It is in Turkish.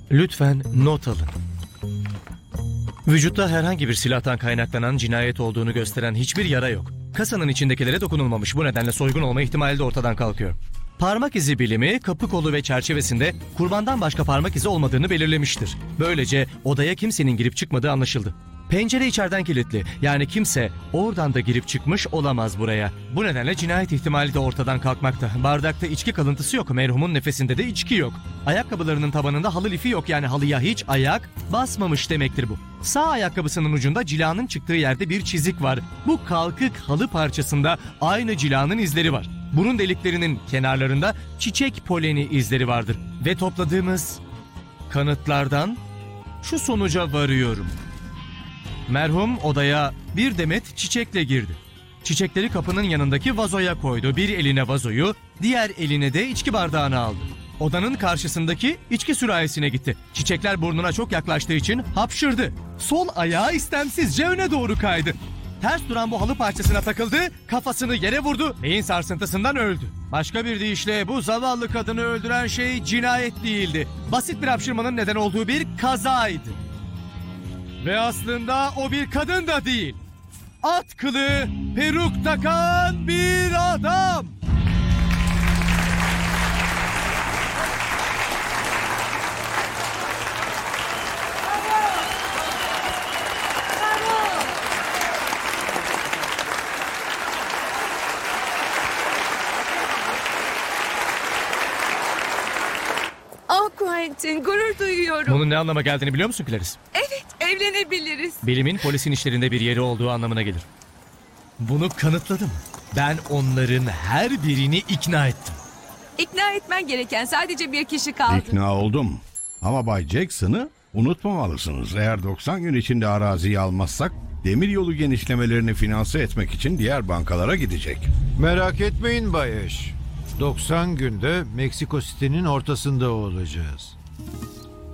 Lütfen not alın. Vücutta herhangi bir silahtan kaynaklanan cinayet olduğunu gösteren hiçbir yara yok. Kasanın içindekilere dokunulmamış. Bu nedenle soygun olma ihtimali de ortadan kalkıyor. Parmak izi bilimi kapı kolu ve çerçevesinde kurbandan başka parmak izi olmadığını belirlemiştir. Böylece odaya kimsenin girip çıkmadığı anlaşıldı. Pencere içeriden kilitli. Yani kimse oradan da girip çıkmış olamaz buraya. Bu nedenle cinayet ihtimali de ortadan kalkmakta. Bardakta içki kalıntısı yok. Merhumun nefesinde de içki yok. Ayakkabılarının tabanında halı lifi yok. Yani halıya hiç ayak basmamış demektir bu. Sağ ayakkabısının ucunda cilanın çıktığı yerde bir çizik var. Bu kalkık halı parçasında aynı cilanın izleri var. Burun deliklerinin kenarlarında çiçek poleni izleri vardır. Ve topladığımız kanıtlardan şu sonuca varıyorum. Merhum odaya bir demet çiçekle girdi. Çiçekleri kapının yanındaki vazoya koydu. Bir eline vazoyu, diğer eline de içki bardağını aldı. Odanın karşısındaki içki sürahisine gitti. Çiçekler burnuna çok yaklaştığı için hapşırdı. Sol ayağı istemsizce öne doğru kaydı. Ters duran bu halı parçasına takıldı, kafasını yere vurdu, beyin sarsıntısından öldü. Başka bir deyişle bu zavallı kadını öldüren şey cinayet değildi. Basit bir hapşırmanın neden olduğu bir kazaydı. Ve aslında o bir kadın da değil. At kılı, peruk takan bir adam. Ah Quentin, gurur duyuyorum. Bunun ne anlama geldiğini biliyor musun Clarice? Evet, evlenebiliriz. Bilimin polisin işlerinde bir yeri olduğu anlamına gelir. Bunu kanıtladım. Ben onların her birini ikna ettim. İkna etmen gereken sadece bir kişi kaldı. İkna oldum. Ama Bay Jackson'ı unutmamalısınız. Eğer 90 gün içinde araziyi almazsak demiryolu genişlemelerini finanse etmek için diğer bankalara gidecek. Merak etmeyin Bay Eş. 90 günde Meksiko City'nin ortasında olacağız.